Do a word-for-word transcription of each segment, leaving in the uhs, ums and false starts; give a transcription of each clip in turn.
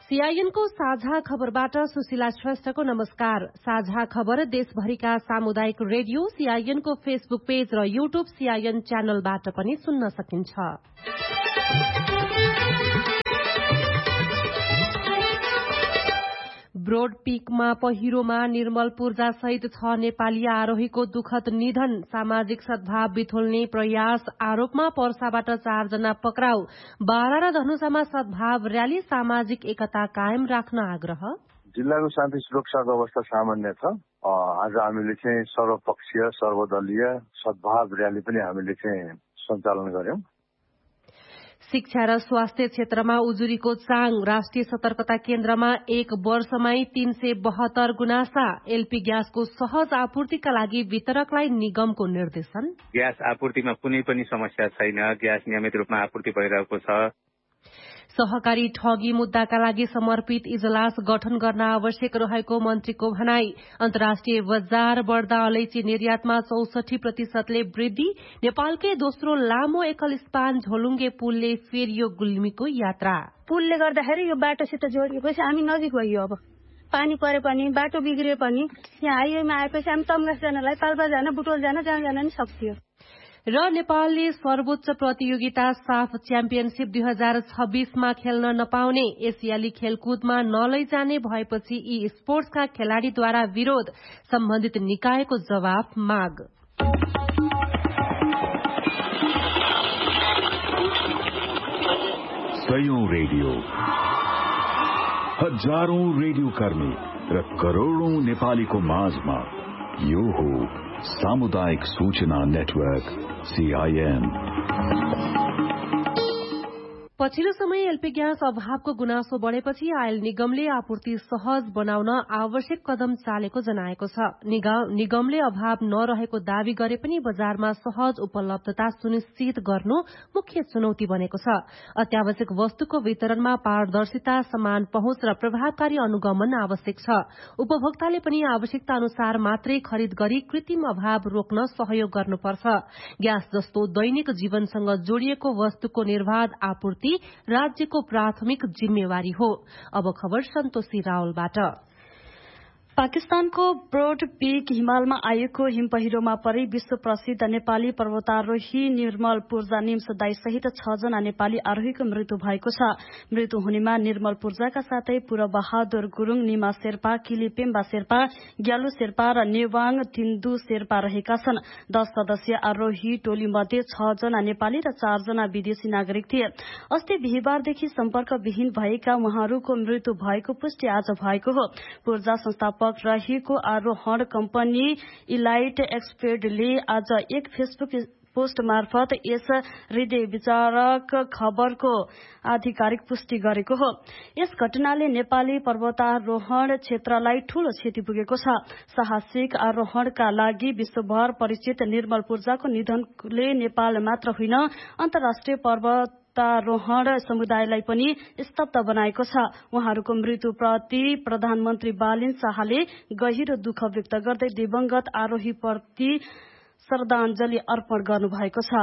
सीआईएनको साझा खबरबाट सुशीला श्रेष्ठको नमस्कार। साझा खबर देशभरिका सामुदायिक रेडियो सीआईएनको फेसबुक पेज र यूट्यूब सीआईएन च्यानलबाट पनि सुन्न सकिन्छ। ब्रोड पीकमा पहिरोमा निर्मल पूर्जा सहित छ नेपाली आरोहीको दुखद निधन। सामाजिक सद्भाव बिथोल्ने प्रयास आरोपमा पर्साबाट चारजना पक्राउ। बारा र धनुषामा सद्भाव रयाली सामाजिक एकता कायम राख्न आग्रह। जिल्लाको शान्ति सुरक्षाको अवस्था सामान्य छ। आज हामीले चाहिँ सर्वपक्षीय सर्वदलीय सद्भाव रयाली पनि हामीले चाहिँ सञ्चालन गर्यौं। शिक्षा र स्वास्थ्य क्षेत्रमा उजुरीको चाङ। राष्ट्रिय सतर्कता केन्द्रमा एक वर्षमै तीन सय बहत्तर गुनासा। एलपी ग्यासको सहज आपूर्तिका लागि वितरकलाई निगमको निर्देशन। ग्यास आपूर्तिमा कुनै पनि समस्या छैन। ग्यास नियमित रूपमा आपूर्ति भइरहेको छ। सहकारी ठगी मुद्दाका लागि समर्पित इजलास गठन गर्न आवश्यक रहेको मन्त्रीको भनाई। अन्तर्राष्ट्रिय बजार बढ्दा अलैची निर्यातमा चौसठी प्रतिशतले वृद्धि। नेपालकै दोस्रो लामो एकल स्पान झोलुङ्गे पुलले फेरियो गुल्मीको यात्रा। पुलले गर्दाखेरि यो बाटोसित जोडिएपछि हामी नजिक भइयो। अब पानी परे पनि बाटो बिग्रिए पनि यहाँ हाइवेमा आएपछि हामी तम्घास जानलाई पाल्पा जान बुटोल जान जहाँ जान नि सक्थ्यो। र नेपालले सर्वोच्च प्रतियोगिता साफ च्याम्पियनशीप दुई हजार छब्बीसमा खेल्न नपाउने। एसियाली खेलकुदमा नलैजाने भएपछि यी स्पोर्ट्सका खेलाड़ीद्वारा विरोध। सम्बन्धित निकायको जवाफ माग। सयौं रेडियो, हजारौं रेडियो कर्मी र करोड़ौं नेपालीको माझमा यो हो सामुदायिक सूचना नेटवर्क सीआईएन। पछिल्लो समय एलपी ग्यास अभावको गुनासो बढ़ेपछि आयल निगमले आपूर्ति सहज बनाउन आवश्यक कदम चालेको जनाएको छ। निगमले अभाव नरहेको दावी गरे पनि बजारमा सहज उपलब्धता सुनिश्चित गर्नु मुख्य चुनौती बनेको छ। अत्यावश्यक वस्तुको वितरणमा पारदर्शिता, समान पहुँच र प्रभावकारी अनुगमन आवश्यक छ। उपभोक्ताले पनि आवश्यकता अनुसार मात्रै खरिद गरी कृत्रिम अभाव रोक्न सहयोग गर्नुपर्छ। ग्यास जस्तो दैनिक जीवनसँग जोडिएको वस्तुको निर्बाध आपूर्ति राज्यको प्राथमिक जिम्मेवारी हो। अब खबर सन्तोषी रावलबाट। पाकिस्तानको ब्रोड पीक हिमालमा आएको हिमपहिरोमा परि विश्व प्रसिद्ध नेपाली पर्वतारोही निर्मल पूर्जा निम्सदाई सहित छ जना नेपाली आरोहीको मृत्यु भएको छ। मृत्यु हुनेमा निर्मल पूर्जाका साथै पुर बहादुर गुरूङ, निमा शेर्पा, किली पेम्बा शेर्पा, ग्यालु शेर्पा र नेवाङ तिन्दु शेर्पा रहेका छन्। दस सदस्यीय आरोही टोली मध्ये छ जना नेपाली र चार जना विदेशी नागरिक थिए। अस्ति बिहिबारदेखि सम्पर्कविहीन भएका उहाँहरूको मृत्यु भएको पुष्टि आज भएको हो। पूर्जा संस्थापक रहेको आरोहण कम्पनी इलाइट एक्सपेडले आज एक फेसबुक पोस्ट मार्फत यस हृदय विचारक खबरको आधिकारिक पुष्टि गरेको हो। यस घटनाले नेपाली पर्वतारोहण क्षेत्रलाई ठूलो क्षति पुगेको छ। साहसिक आरोहणका लागि विश्वभर परिचित निर्मल पूर्जाको निधनले नेपाल मात्र होइन अन्तर्राष्ट्रिय पर्वत रोहण समुदायलाई पनि स्तब्ध बनाएको छ। उहाँहरूको मृत्युप्रति प्रधानमन्त्री बालिन शाहले गहिरो दुःख व्यक्त गर्दै दिवंगत आरोहीप्रति श्रद्धाञ्जली अर्पण गर्नुभएको छ।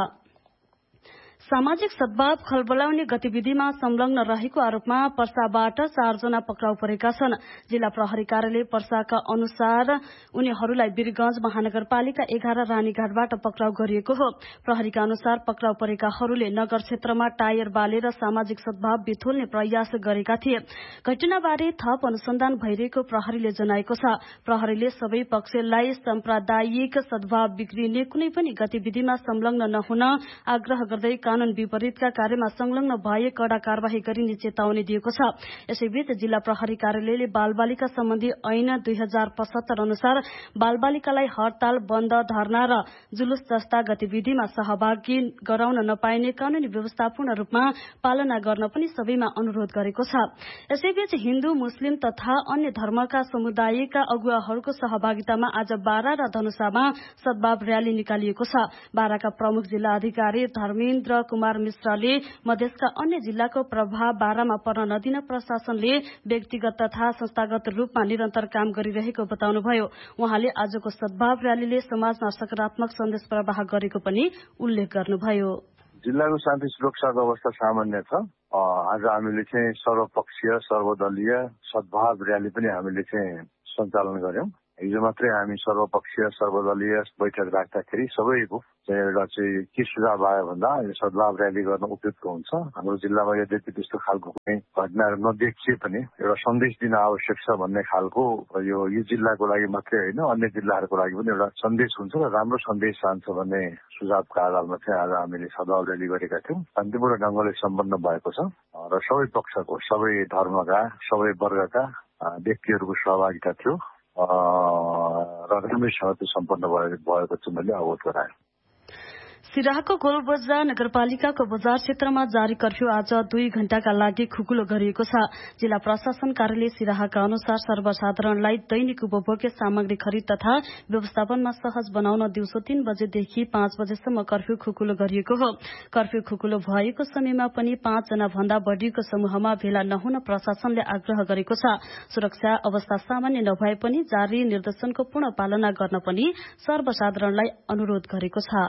सामाजिक सद्भाव खलबलाउने गतिविधिमा संलग्न रहेको आरोपमा पर्साबाट चारजना पक्राउ परेका छन्। जिल्ला प्रहरी कार्यालय पर्साका अनुसार उनीहरूलाई वीरगंज महानगरपालिका एघार रानीघाटबाट पक्राउ गरिएको हो। प्रहरीका अनुसार पक्राउ परेकाहरूले नगर क्षेत्रमा टायर बालेर सामाजिक सद्भाव बिथोल्ने प्रयास गरेका थिए। घटनाबारे थप अनुसन्धान भइरहेको प्रहरीले जनाएको छ। प्रहरीले सबै पक्षलाई साम्प्रदायिक सद्भाव बिग्रिने कुनै पनि गतिविधिमा संलग्न नहुन आग्रह गर्दै कानून विपरीतका कार्यमा संलग्न भए कड़ा कार्यवाही गरिने चेतावनी दिएको छ। यसैबीच जिल्ला प्रहरी कार्यालयले बालबालिका सम्बन्धी ऐन दुई हजार पचहत्तर अनुसार बालबालिकालाई हड़ताल, बन्द, धरना र जुलुस जस्ता गतिविधिमा सहभागी गराउन नपाइने कानूनी व्यवस्था पूर्ण रूपमा पालना गर्न पनि सबैमा अनुरोध गरेको छ। यसैबीच हिन्दू, मुस्लिम तथा अन्य धर्मका समुदायका अगुवाहरूको सहभागितामा आज बारा र धनुषामा सद्भाव रयाली निकालिएको छ। बाराका प्रमुख जिल्ला अधिकारी धर्मेन्द्र कुमार मिश्रले मधेसका अन्य जिल्लाको प्रभाव बारामा पर्न नदिन प्रशासनले व्यक्तिगत तथा संस्थागत रूपमा निरन्तर काम गरिरहेको बताउनुभयो। उहाँले आजको सद्भाव रयालीले समाजमा सकारात्मक सन्देश प्रवाह गरेको पनि उल्लेख गर्नुभयो। जिल्लाको शान्ति सुरक्षाको अवस्था सामान्य छ। आज हामीले चाहिँ सर्वपक्षीय सर्वदलीय सद्भाव र्याली पनि हामीले चाहिँ सञ्चालन गर्यौं। हिजो मात्रै हामी सर्वपक्षीय सर्वदलीय बैठक राख्दाखेरि सबैको चाहिँ एउटा चाहिँ के सुझाव आयो भन्दा यो सद्भाव र्याली गर्न उपयुक्त हुन्छ। हाम्रो जिल्लामा यद्यपि त्यस्तो खालको कुनै घटनाहरू नदेखिए पनि एउटा सन्देश दिन आवश्यक छ भन्ने खालको यो यो जिल्लाको लागि मात्रै होइन अन्य जिल्लाहरूको लागि पनि एउटा सन्देश हुन्छ र राम्रो सन्देश जान्छ भन्ने सुझावका आधारमा चाहिँ आज हामीले सद्भाव र्याली गरेका थियौँ। शान्तिपूर्ण ढङ्गले सम्पन्न भएको छ र सबै पक्षको सबै धर्मका सबै वर्गका व्यक्तिहरूको सहभागिता थियो र राम्रैसँग त्यो सम्पन्न भएको चाहिँ मैले अवगत गराएँ। सिराहाको गोलबजार नगरपालिकाको बजार क्षेत्रमा जारी कर्फ्यू आज दुई घण्टाका लागि खुकुलो गरिएको छ। जिल्ला प्रशासन कार्यालय सिराहाका अनुसार सर्वसाधारणलाई दैनिक उपभोग्य सामग्री खरिद तथा व्यवस्थापनमा सहज बनाउन दिउँसो तीन बजेदेखि पाँच बजेसम्म कर्फ्यू खुकुलो गरिएको हो। कर्फ्यू खुकुलो भएको समयमा पनि पाँचजना भन्दा बढ़ीको समूहमा भेला नहुन प्रशासनले आग्रह गरेको छ। सुरक्षा अवस्था सामान्य नभए पनि जारी निर्देशनको पूर्ण पालना गर्न पनि सर्वसाधारणलाई अनुरोध गरेको छ।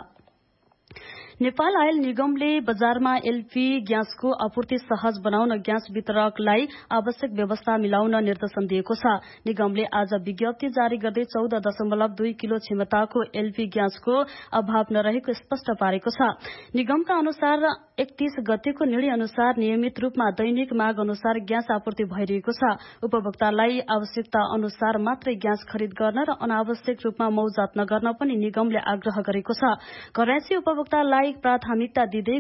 नेपाल आयल निगमले बजारमा एलपी ग्यासको आपूर्ति सहज बनाउन ग्यास वितरकलाई आवश्यक व्यवस्था मिलाउन निर्देशन दिएको छ। निगमले आज विज्ञप्ति जारी गर्दै चौध दशमलव दुई किलो क्षमताको एलपी ग्यासको अभाव नरहेको स्पष्ट पारेको छ। निगमका अनुसार एकतीस गतेको निर्णय अनुसार नियमित रूपमा दैनिक माग अनुसार ग्यास आपूर्ति भइरहेको छ। उपभोक्तालाई आवश्यकता अनुसार मात्रै ग्यास खरिद गर्न र अनावश्यक रूपमा मौजात नगर्न पनि निगमले आग्रह गरेको छ। घरेसी उपभोक्तालाई प्राथमिकता दिँदै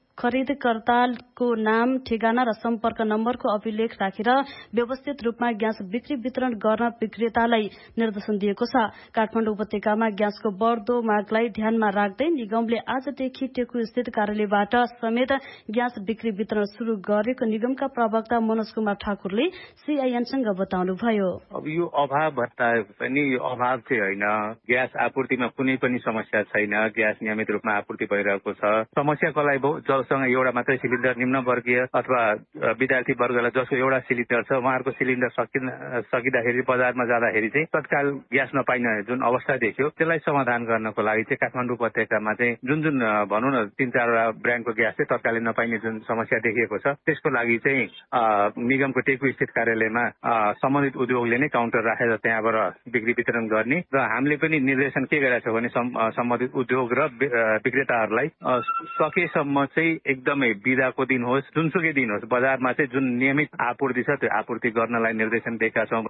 खरिदकर्ताको नाम ठेगाना र सम्पर्क नम्बरको अभिलेख राखेर व्यवस्थित रूपमा ग्यास बिक्री वितरण गर्न विक्रेतालाई निर्देशन दिएको छ। काठमाडौँ उपत्यकामा ग्यासको बढ्दो मागलाई ध्यानमा राख्दै निगमले आजदेखि टेकु स्थित कार्यालयबाट समेत ग्यास बिक्री वितरण शुरू गरेको निगमका प्रवक्ता मनोज कुमार ठाकुरले सीआईएनसँग बताउनुभयो। अब यो अभाव भत्ता पनि यो अभाव चाहिँ होइन, ग्यास आपूर्तिमा कुनै पनि समस्या छैन। ग्यास नियमित रूपमा आपूर्ति भइरहेको छ। समस्याको लागि सँग एउटा मात्रै सिलिन्डर निम्न वर्गीय अथवा विद्यार्थी वर्गलाई जसको एउटा सिलिन्डर छ उहाँहरूको सिलिन्डर सकिँदाखेरि बजारमा जाँदाखेरि चाहिँ तत्काल ग्यास नपाइने जुन अवस्था देखियो त्यसलाई समाधान गर्नको लागि चाहिँ काठमाडौँ उपत्यकामा चाहिँ जुन जुन भनौँ न तीन चारवटा ब्रान्डको ग्यास चाहिँ तत्कालीन नपाइने जुन समस्या देखिएको छ त्यसको लागि चाहिँ निगमको टेकु स्थित कार्यालयमा सम्बन्धित उद्योगले नै काउन्टर राखेर त्यहाँबाट बिक्री वितरण गर्ने र हामीले पनि निर्देशन के गरेका छौँ भने सम्बन्धित उद्योग र विक्रेताहरूलाई सकेसम्म चाहिँ एकदमै बिदाको दिन होस् जुनसुकै दिन होस् बजारमा चाहिँ जुन नियमित आपूर्ति छ त्यो आपूर्ति गर्नलाई निर्देशन दिएका छौँ।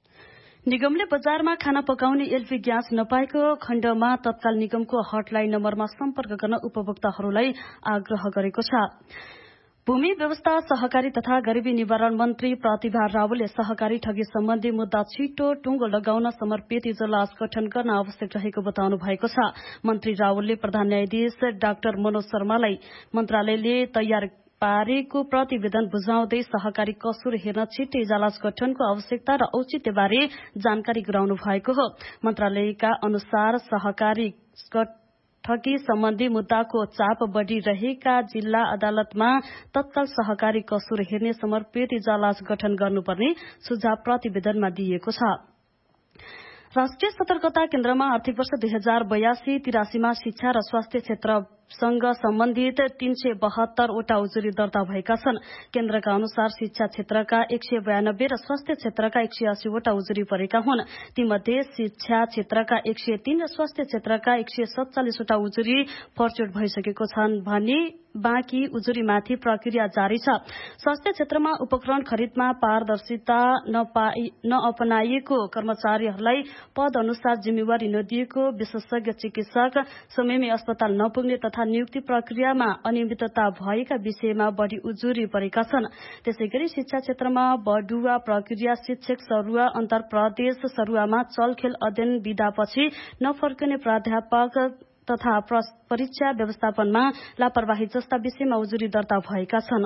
निगमले बजारमा खाना पकाउने एलपी ग्यास नपाएको खण्डमा तत्काल निगमको हटलाइन नम्बरमा सम्पर्क गर्न उपभोक्ताहरूलाई आग्रह गरेको छ। भूमि व्यवस्था सहकारी तथा गरिबी निवारण मन्त्री प्रतिभा रावलले सहकारी ठगी सम्बन्धी मुद्दा छिटो टुङ्गो लगाउन समर्पित इजलास गठन गर्न आवश्यक रहेको बताउनु भएको छ। मन्त्री रावलले प्रधान न्यायाधीश डाक्टर मनोज शर्मालाई मन्त्रालयले तयार पारेको प्रतिवेदन बुझाउँदै सहकारी कसुर हेर्न छिट्टै इजलास गठनको आवश्यकता र औचित्यबारे जानकारी गराउनु भएको हो। मन्त्रालयका अनुसार सहकारी ठगी सम्बन्धी मुद्दाको चाप बढ़िरहेका जिल्ला अदालतमा तत्काल सहकारी कसुर हेर्ने समर्पित इजलास गठन गर्नुपर्ने सुझाव प्रतिवेदनमा दिइएको छ। राष्ट्रिय सतर्कता केन्द्रमा आर्थिक वर्ष दुई हजार बयासी तिरासीमा शिक्षा र स्वास्थ्य क्षेत्रसँग सम्बन्धित तीन सय बहत्तरवटा उजुरी दर्ता भएका छन्। केन्द्रका अनुसार शिक्षा क्षेत्रका एक सय बयानब्बे र स्वास्थ्य क्षेत्रका एक सय अस्सीवटा उजुरी परेका हुन्। तीमध्ये शिक्षा क्षेत्रका एक सय तीन र स्वास्थ्य क्षेत्रका एक सय सत्तालिसवटा उजुरी फर्चुट भइसकेको छन् भने बाँकी उजुरीमाथि प्रक्रिया जारी छ। स्वास्थ्य क्षेत्रमा उपकरण खरिदमा पारदर्शिता नअपनाइएको, कर्मचारीहरूलाई पद अनुसार जिम्मेवारी नदिएको, विशेषज्ञ चिकित्सक समयमै अस्पताल नपुग्ने तथा नियुक्ति प्रक्रियामा अनियमितता भएका विषयमा बढ़ी उजुरी परेका छन्। त्यसैगरी शिक्षा क्षेत्रमा बढुवा प्रक्रिया, शिक्षक सरुवा, अन्तर प्रदेश सरुवामा चलखेल अध्ययन विधापछि नफर्कने प्राध्यापक तथा परीक्षा व्यवस्थापनमा लापरवाही जस्ता विषयमा उजुरी दर्ता भएका छन्।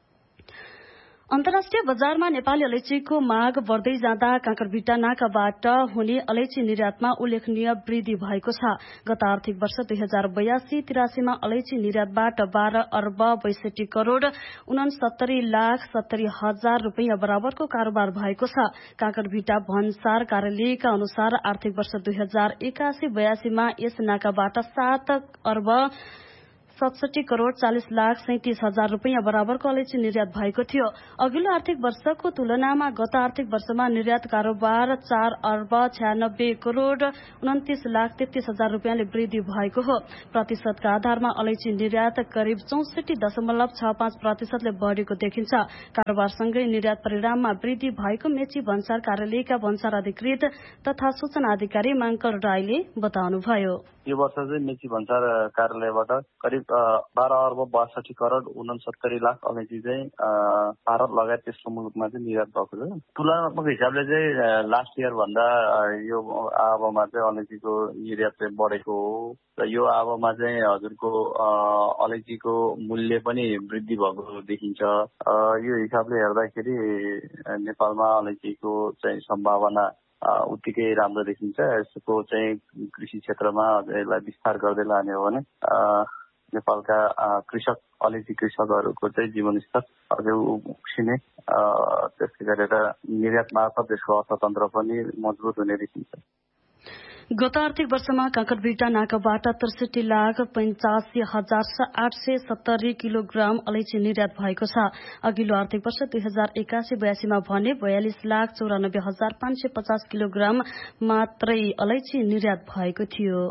अन्तर्राष्ट्रिय बजारमा नेपाली अलैचीको माग बढ्दै जाँदा काँकरभिट्टा नाकाबाट हुने अलैची निर्यातमा उल्लेखनीय वृद्धि भएको छ। गत आर्थिक वर्ष दुई हजार बयासी तिरासीमा अलैची निर्यातबाट बाह्र अर्ब बैसठी करोड़ उनसत्तरी लाख सत्तरी हजार रूपियाँ बराबरको कारोबार भएको छ। काँकरभिट्टा भन्सार कार्यालयका अनुसार आर्थिक वर्ष दुई हजार एकासी बयासीमा यस नाकाबाट सात अर्ब सतसठी करोड़ चालिस लाख सैतिस हजार रुपियाँ बराबरको अलैँची निर्यात भएको थियो। अघिल्लो आर्थिक वर्षको तुलनामा गत आर्थिक वर्षमा निर्यात कारोबार चार अर्ब छ्यानब्बे करोड़ उन्तिस लाख तेत्तीस हजार रुपियाँले वृद्धि भएको हो। प्रतिशतका आधारमा अलैँची निर्यात करिब चौसठी दशमलव छ पाँच प्रतिशतले बढ़ेको देखिन्छ। कारोबारसँगै निर्यात परिणाममा वृद्धि भएको मेची भन्सार कार्यालयका भन्सार अधिकृत तथा सूचना अधिकारी माङ्कर राईले बताउनुभयो। यो वर्ष चाहिँ मेची भन्सार कार्यालयबाट करिब बाह्र अर्ब बासठी करोड़ उनसत्तरी लाख अलैँची चाहिँ भारत लगायत तेस्रो मुलुकमा चाहिँ निर्यात भएको छ। तुलनात्मक हिसाबले चाहिँ लास्ट इयर भन्दा यो आबमा चाहिँ अलैँचीको निर्यात चाहिँ बढेको हो र यो आबमा चाहिँ हजुरको अलैँचीको मूल्य पनि वृद्धि भएको देखिन्छ। यो हिसाबले हेर्दाखेरि नेपालमा अलैँचीको चाहिँ सम्भावना उत्तिकै राम्रो देखिन्छ। यसको चाहिँ कृषि क्षेत्रमा यसलाई विस्तार गर्दै लाने हो भने नेपालका कृषक अलैँची कृषकहरूको चाहिँ जीवनस्तर अझै उक्सिने, त्यसै गरेर निर्यात मार्फत देशको अर्थतन्त्र पनि मजबुत हुने देखिन्छ। गत आर्थिक वर्षमा काँकरबिटा नाकाबाट त्रिसठी लाख पचासी हजार आठ सय सत्तरी किलोग्राम अलैँची निर्यात भएको छ। अघिल्लो आर्थिक वर्ष दुई हजार एकासी बयासीमा भने बयालिस लाख चौरानब्बे हजार पाँच सय पचास किलोग्राम मात्रै अलैँची निर्यात भएको थियो।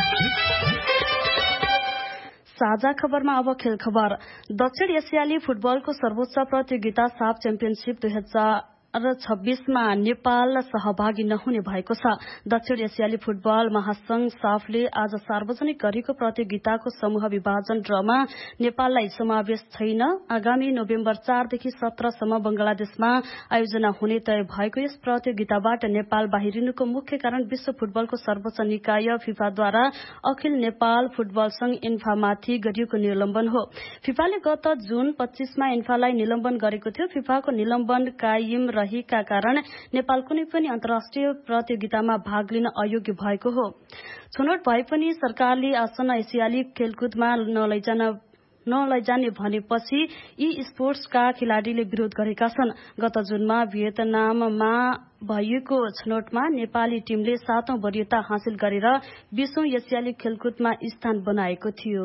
साझा खबरमा अब खेल खबर। दक्षिण एसियाली फुटबलको सर्वोच्च प्रतियोगिता साफ च्याम्पियनशीप दुई हजार छब्बीसमा नेपाल सहभागी नहुने भएको छ। दक्षिण एसियाली फुटबल महासंघ साफले आज सार्वजनिक गरेको प्रतियोगिताको समूह विभाजन ड्रमा नेपाललाई समावेश छैन। आगामी नोभेम्बर चारदेखि सत्रसम्म बंगलादेशमा आयोजना हुने तय भएको यस प्रतियोगिताबाट नेपाल बाहिरिनुको मुख्य कारण विश्व फुटबलको सर्वोच्च निकाय फिफाद्वारा अखिल नेपाल फुटबल संघ इन्फामाथि गरिएको निलम्बन हो। फिफाले गत जुन पच्चीसमा इन्फालाई निलम्बन गरेको थियो। फिफाको निलम्बन कायम रहेका कारण नेपाल कुनै पनि अन्तर्राष्ट्रिय प्रतियोगितामा भाग लिन अयोग्य भएको हो। छनौट भए पनि सरकारले आसन्न एसियाली खेलकुदमा नलैजान नलैजाने भनेपछि यी स्पोर्ट्सका खेलाड़ीले विरोध गरेका छन्। गत जुनमा भियतनाममा भएको छनौटमा नेपाली टीमले सातौं वरियता हासिल गरेर बीसौं एसियाली खेलकुदमा स्थान बनाएको थियो।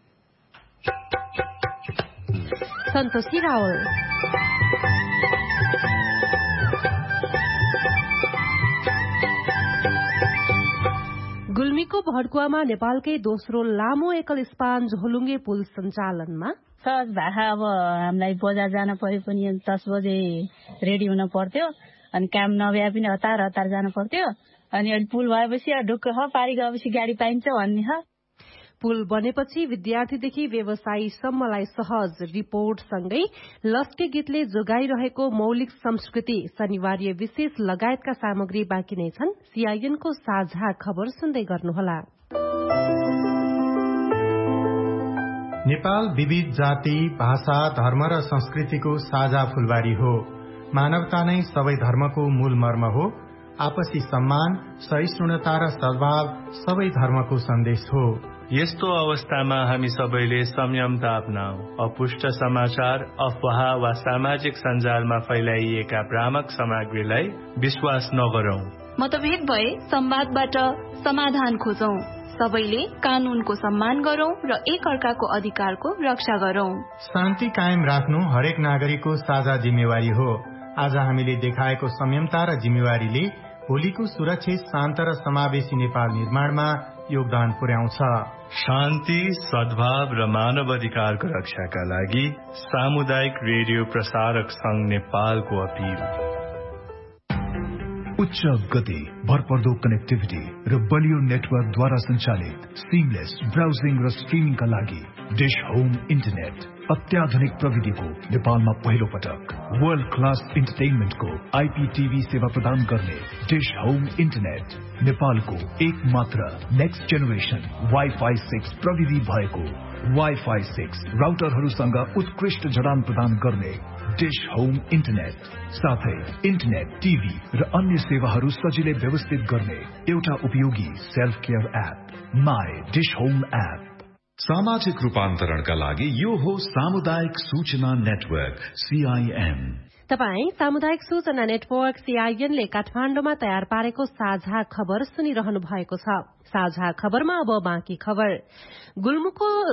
सन्तोषी रावल। गुल्मीको भड्कुवामा नेपालकै दोस्रो लामो एकल स्पान झोलुङ्गे पुल सञ्चालनमा सहज भाषा। अब हामीलाई बजार जान परे पनि दस बजे रेडी हुन पर्थ्यो, अनि काम नभए पनि हतार हतार जानु पर्थ्यो। अनि अहिले पुल भएपछि ढुक्क ह पारी गएपछि गाडी पाइन्छ भन्ने छ। पुल बनेपछि विद्यार्थीदेखि व्यवसायीसम्मलाई सहज रिपोर्टसँगै लस्के गीतले जोगाइरहेको मौलिक संस्कृति, शनिवार्य विशेष लगायतका सामग्री बाँकी नै छन्। सीआईएनको साझा खबर सुन्दै गर्नुहोला। नेपाल विविध जाति, भाषा, धर्म र संस्कृतिको साझा फूलबारी हो। मानवता नै सबै धर्मको मूल मर्म हो। आपसी सम्मान, सहिष्णुता र सद्भाव सबै धर्मको सन्देश हो। यस्तो अवस्थामा हामी सबैले संयमता अपनाऊ। अपुष्ट समाचार, अफवाह वा सामाजिक सञ्जालमा फैलाइएका भ्रामक सामग्रीलाई विश्वास नगरौं। मतभेद भए संवादबाट समाधान खोजौं। सबैले कानूनको सम्मान गरौं र एक अर्काको अधिकारको रक्षा गरौं। शान्ति कायम राख्नु हरेक नागरिकको साझा जिम्मेवारी हो। आज हामीले देखाएको संयमता र जिम्मेवारीले भोलिको सुरक्षित, शान्त र समावेशी नेपाल निर्माणमा योगदान पुर्याउँछ। शान्ति, सद्भाव र मानव अधिकारको रक्षाका लागि सामुदायिक रेडियो प्रसारक संघ नेपालको अपील। उच्च गति, भरपर्दो कनेक्टिभिटी र बलियो नेटवर्कद्वारा सञ्चालित सिमलेस ब्राउजिङ र स्ट्रिमिङका लागि डिश होम इन्टरनेट अत्याधुनिक प्रविधिको नेपालमा पहिलो पटक वर्ल्ड क्लास इन्टरटेनमेन्टको आइपीटीभी सेवा प्रदान गर्ने डिश होम इन्टरनेट नेपालको एक मात्र नेक्स्ट जेनेरेसन वाइफाई सिक्स प्रविधि भएको वाइफाई सिक्स राउटरहरूसँग उत्कृष्ट जडान प्रदान गर्ने डिश होम इन्टरनेट, साथै इन्टरनेट, टिभी र अन्य सेवाहरू सजिलै व्यवस्थित गर्ने एउटा उपयोगी self care app my dish home app. सामाजिक रूपान्तरणका लागि यो हो सामुदायिक सूचना नेटवर्क सीआईएन। तपाई सामुदायिक सूचना नेटवर्क सीआईएनले काठमाडौँमा तयार पारेको साझा खबर सुनिरहनु भएको छ। साझा खबरमा अब बाँकी खबर। गुल्मुको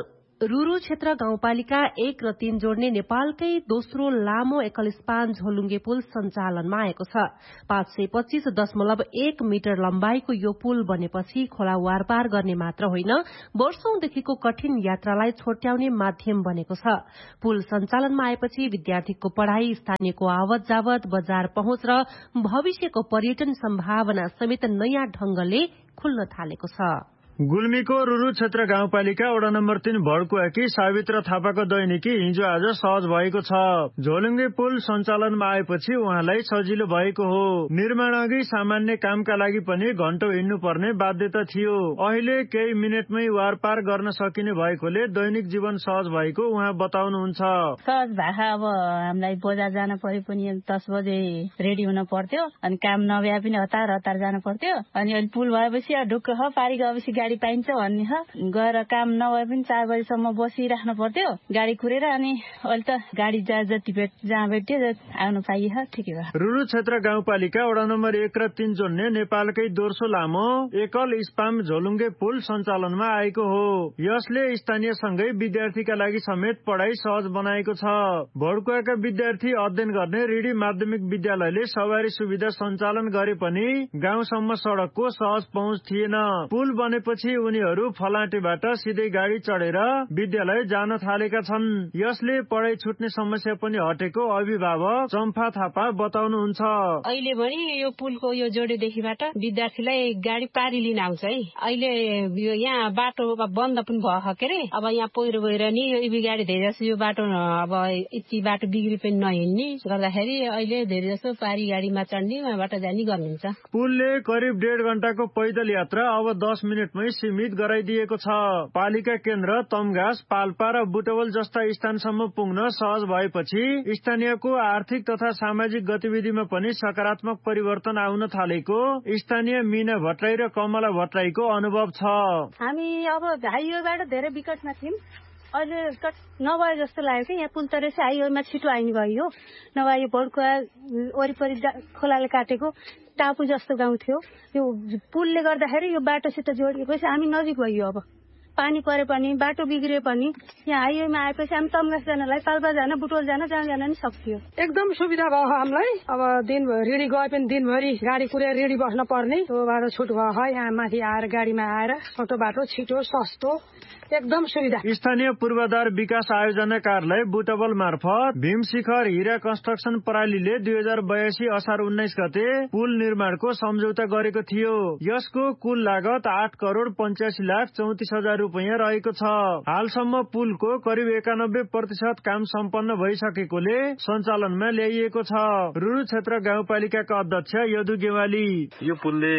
रुरु क्षेत्र गाउँपालिका एक र तीन जोड्ने नेपालकै दोस्रो लामो एकल स्पान झोलुङ्गे पुल सञ्चालनमा आएको छ। पाँच सय पच्चीस दशमलव एक मिटर लम्बाइको यो पुल बनेपछि खोला वारपार गर्ने मात्र होइन, वर्षौंदेखिको कठिन यात्रालाई छोट्याउने माध्यम बनेको छ। पुल सञ्चालनमा आएपछि विद्यार्थीको पढ़ाई, स्थानीयको आवत जावत, बजार पहुँच र भविष्यको पर्यटन सम्भावना समेत नयाँ ढंगले खुल्न थालेको छ। गुल्मीको रुरु क्षेत्र गाउँपालिका वडा नम्बर तीन भड्कुवाकी सावित्र थापाको दैनिकी हिजो आज सहज भएको छ। झोलुङ्गे पुल सञ्चालनमा आएपछि उहाँलाई सजिलो भएको हो। निर्माण अघि सामान्य कामका लागि पनि घण्टौ हिँड्नु पर्ने बाध्यता थियो। अहिले केही मिनटमै वारपार गर्न सकिने भएकोले दैनिक जीवन सहज भएको उहाँ बताउनुहुन्छ। सहज भाषा अब हामीलाई बजार जान परे पनि दस बजे रेडी हुन पर्थ्यो, अनि काम नभए पनि हतार हतार जान पर्थ्यो। अनि अहिले पुल भएपछि ढुक्क ह पारी गएपछि गाडी पाइन्छ भन्ने छ। गएर काम नभए पनि चार बजीसम्म बसिराख्नु पर्थ्यो गाडी कुरेर, अनि अहिले त गाडी जहाँ जति भेट जहाँ भेट्यो आउनु पाइए ठिकै भयो। रुरु क्षेत्र गाउँपालिका वडा नम्बर एक र तीन जोड्ने नेपालकै दोस्रो लामो एकल स्पाम झोलुङ्गे पुल सञ्चालनमा आएको हो। यसले स्थानीय सँगै विद्यार्थीका लागि समेत पढ़ाई सहज बनाएको छ। भड्कुवाका विद्यार्थी अध्ययन गर्ने रिडी माध्यमिक विद्यालयले सवारी सुविधा सञ्चालन गरे पनि गाउँसम्म सड़कको सहज पहुँच थिएन। पुल बनेपछि उनीहरू फलाँटेबाट सिधै गाडी चढेर विद्यालय जान थालेका छन्। यसले पढाइ छुट्ने समस्या पनि हटेको अभिभावक चम्पा थापा बताउनुहुन्छ। अहिले पनि यो पुलको यो जोडेदेखिबाट विद्यार्थीलाई गाडी पारी लिन आउँछ है। अहिले यहाँ बाटो बन्द पनि भयो के अरे, अब यहाँ पहिरो गएर नि गाडी धेरै जसो यो बाटो अब यति बाटो बिग्री पनि नहिँड्ने गर्दाखेरि अहिले धेरै जसो पारी गाडीमा चढ्ने उहाँबाट जाने गर्नुहुन्छ। पुलले करिब डेढ घण्टाको पैदल यात्रा अब दस मिनटमै सीमित गराइदिएको छ। पालिका केन्द्र तमघास, पाल्पा र बुटवल जस्ता स्थानसम्म पुग्न सहज भएपछि स्थानीयको आर्थिक तथा सामाजिक गतिविधिमा पनि सकारात्मक परिवर्तन आउन थालेको स्थानीय मीना भट्टराई र कमला भट्टराईको अनुभव छ। हामी अब हाइवेबाट धेरै विकटमा थियौँ, अहिले नभए जस्तो लाग्यो कि यहाँ पुल त रहेछ, हाइवेमा छिटो आइने भयो। नभए यो भड्कुवा वरिपरि खोलाले काटेको टापु जस्तो गाउँ थियो। यो पुलले गर्दाखेरि यो बाटोसित जोडिएपछि हामी नजिक भयो। अब पानी परे पनि बाटो बिग्रिए पनि यहाँ हाइवेमा आएपछि हामी तमघास जानलाई, पाल्पा जान, बुटोल जान, जहाँ जान नि सक्थ्यो। एकदम सुविधा भयो हामीलाई। अब दिन रेडी गए पनि दिनभरि गाडी कुरेर रेडी बस्न पर्ने त्यो बाटो छुट भयो। यहाँ माथि आएर गाडीमा आएर छोटो बाटो, छिटो सस्तो, एकदम सुविधा। स्थानीय पूर्वाधार विकास आयोजना कार्यालय बुटवल मार्फत भीमशिखर हीरा कन्स्ट्रक्सन प्रणालीले दुई हजार बयासी असार उन्नाइस गते पुल निर्माणको सम्झौता गरेको थियो। यसको कुल लागत आठ करोड़ पञ्चासी लाख चौतिस हजार रुपियाँ रहेको छ। हालसम्म पुलको करिब एकानब्बे प्रतिशत काम सम्पन्न भइसकेकोले सञ्चालनमा ल्याइएको छ। रुरु क्षेत्र गाउँपालिकाका अध्यक्ष यदु गेवाली, यो पुलले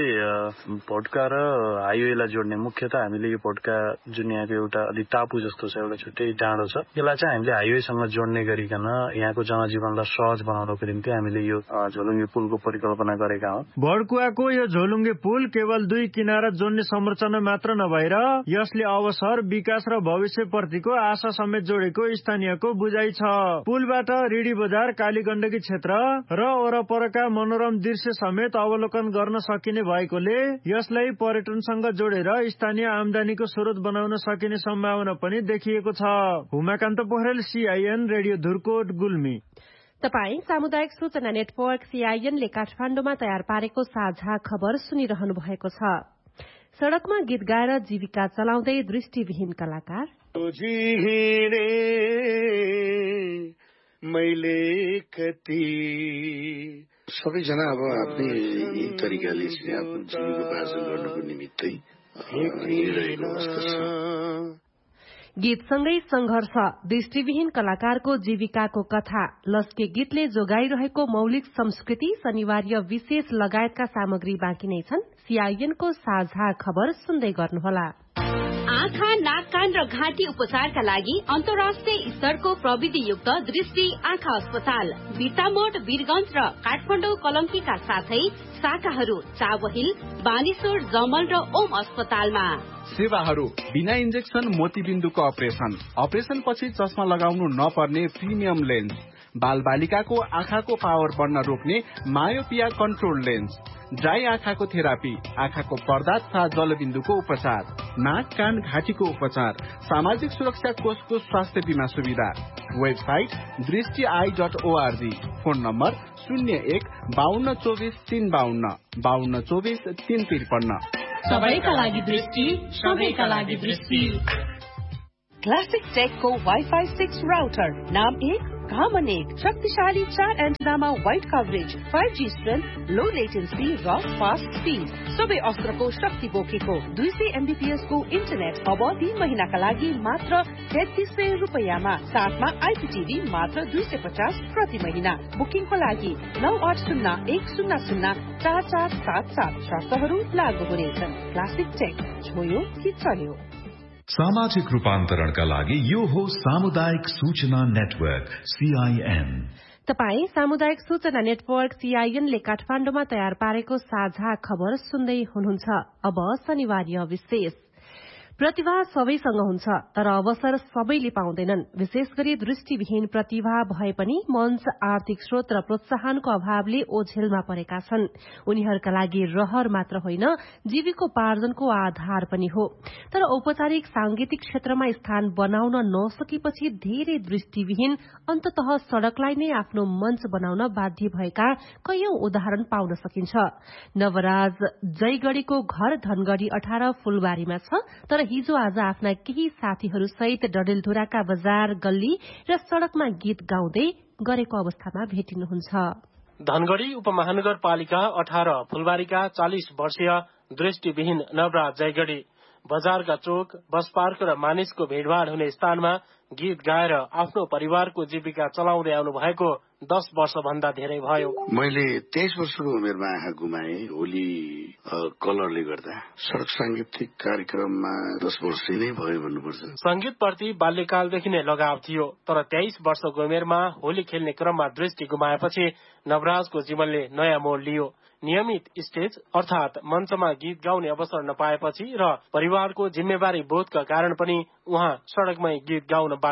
भड्का र हाइवेलाई जोड्ने मुख्यतः हामीले यो भड्का जुन यहाँको एउटा अलि टापु जस्तो छ, एउटा छुट्टै डाँडो छ, यसलाई चाहिँ हामीले हाइवेसँग जोड्ने गरिकन यहाँको जनजीवनलाई सहज बनाउनको निम्ति हामीले यो झोलुङ्गे पुलको परिकल्पना गरेका हौं। भड्कुवाको यो झोलुङ्गे पुल केवल दुई किनारा जोड्ने संरचना मात्र नभएर यसले अवसर, विकास र भविष्यप्रतिको आशा समेत जोडेको स्थानीयको बुझाइ छ। पुलबाट रिडी बजार, कालीगण्डकी क्षेत्र र वरपरका मनोरम दृश्य समेत अवलोकन गर्न सकिने भएकोले यसलाई पर्यटनसँग जोडेर स्थानीय आमदानीको स्रोत बनाउन सकिने सम्भावना पनि देखिएको छ। हुमाकान्त पोखरेल, सीआईएन रेडियो धुर्कोट, गुल्मी। तपाई सामुदायिक सूचना नेटवर्क सीआईएन ले काठमाडौँमा तयार पारेको साझा खबर सुनिरहनु भएको छ। सड़कमा गीत गाएर जीविका चलाउँदै दृष्टिविहीन कलाकार मैले कति सबैजना अब आफ्नै तरिकाले आफ्नो जीविकोपार्जन गर्नको निमित्तै गीतसँगै संघर्ष, दृष्टिविहीन कलाकारको जीविकाको कथा, लस्के गीतले जोगाइरहेको मौलिक संस्कृति, शनिवार्य विशेष लगायतका सामग्री बाँकी नै छन्। सीआईएनको साझा खबर सुन्दै गर्नुहोला। आँखा, नाक, कान र घाँटी उपचारका लागि अन्तर्राष्ट्रिय स्तरको प्रविधियुक्त दृष्टि आँखा अस्पताल बिर्तामोड, वीरगंज र काठमाडौँ कलङ्कीका साथै शाखाहरू चावहिल, बानेश्वर, जमल र ओम अस्पतालमा। सेवाहरू बिना इन्जेक्सन मोतीबिन्दुको अपरेसन, अपरेसन पछि चस्मा लगाउनु नपर्ने प्रिमियम लेन्स, बालबालिकाको आँखाको पावर बढ्न रोक्ने मायोपिया कन्ट्रोल लेन्स, ड्राई आँखाको थेरापी, आँखाको पर्दा तथा जलबिन्दुको उपचार, नाक कान घाँटीको उपचार, सामाजिक सुरक्षा कोषको स्वास्थ्य बीमा सुविधा। वेबसाइट दृष्टि I dot ORG. Phone number शून्य एक बाहन्न चौबिस तीन बाहन्न बाहन्न चौबिस तीन त्रिपन्न। सबैका लागि दृष्टि, सबैका लागि दृष्टि। क्लासिक टेकको वाइफाई सिक्स राउटर, नाम एक काम अनेक, शक्तिशाली चार एन्टेनामा wide coverage, five G strength, लो लेटेन्सी र फास्ट स्पिड, सबै अस्त्रको शक्ति बोकेको दुई सय एमबीपीएस को इन्टरनेट अब तीन महिनाका लागि मात्र तेत्तीस सय रुपियाँमा, साथमा आइपीटीभी मात्र दुई सय पचास प्रति महिना। बुकिङको लागि नौ आठ शून्य एक शून्य शून्य चार चार सात सात। शर्तहरू लागू हुनेछन्। क्लासिक टेक, छोयो कि चल्यो। सामाजिक रूपान्तरणका लागि यो हो सामुदायिक सूचना नेटवर्क सीआईएन। तपाई सामुदायिक सूचना नेटवर्क सीआईएन ले काठमाडौँमा तयार पारेको साझा खबर सुन्दै हुनुहुन्छ। अब शनिबार विशेष। प्रतिभा सबैसँग हुन्छ, तर अवसर सबैले पाउँदैनन्। विशेष गरी दृष्टिविहीन प्रतिभा भए पनि मञ्च, आर्थिक स्रोत र प्रोत्साहनको अभावले ओझेलमा परेका छन्। उनीहरूका लागि रहर मात्र होइन, जीविकोपार्जनको आधार पनि हो। तर औपचारिक सांगीतिक क्षेत्रमा स्थान बनाउन नसकेपछि धेरै दृष्टिविहीन अन्ततः सड़कलाई नै आफ्नो मञ्च बनाउन बाध्य भएका कैयौं उदाहरण पाउन सकिन्छ। नवराज जयगढ़ीको घर धनगढ़ी अठार फूलबारीमा छ, तर हिजो आज आफ्ना केही साथीहरू सहित डडेलधुराका बजार, गल्ली र सड़कमा गीत गाउँदै गरेको अवस्थामा भेटिनुहुन्छ। धनगढ़ी उपमहानगरपालिका अठार फूलबारीका चालिस वर्षीय दृष्टिविहीन नवराज जयगढ़ी बजारका चोक, बस पार्क र मानिसको भीड़भाड़ हुने स्थानमा गीत गाएर आफ्नो परिवारको जीविका चलाउँदै आउनु भएको दस वर्ष भन्दा धेरै भयो। मैले तेइस वर्षको उमेरमा आँखा गुमाए होली कलरले गर्दा। सड़क सांगीतिक कार्यक्रममा दस वर्ष नै भयो भन्नुपर्छ। संगीत प्रति बाल्यकालदेखि नै लगाव थियो, तर तेइस वर्षको उमेरमा होली खेल्ने क्रममा दृष्टि गुमाएपछि नवराजको जीवनले नयाँ मोड लियो। नियमित स्टेज अर्थात मञ्चमा गीत गाउने अवसर नपाएपछि र परिवारको जिम्मेवारी बोधका कारण पनि उहाँ सड़कमै गीत गाउन